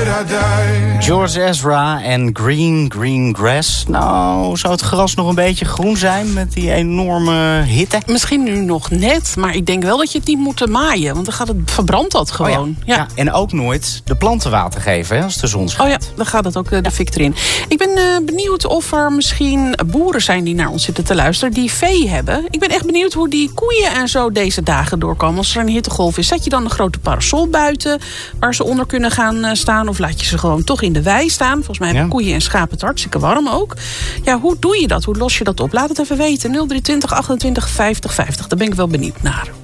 George Ezra en Green Grass. Nou, zou het gras nog een beetje groen zijn met die enorme hitte? Misschien nu nog net, maar ik denk wel dat je het niet moet maaien. Want dan verbrandt dat gewoon. Oh ja. Ja, en ook nooit de planten water geven hè, als de zon schijnt. Oh ja, dan gaat het ook de fik erin. Ik ben benieuwd of er misschien boeren zijn die naar ons zitten te luisteren, die vee hebben. Ik ben echt benieuwd hoe die koeien en zo deze dagen doorkomen. Als er een hittegolf is, zet je dan een grote parasol buiten waar ze onder kunnen gaan staan? Of laat je ze gewoon toch in de wei staan? Volgens mij hebben koeien en schapen het hartstikke warm ook. Ja, hoe doe je dat? Hoe los je dat op? Laat het even weten. 0320 28 50 50. Daar ben ik wel benieuwd naar.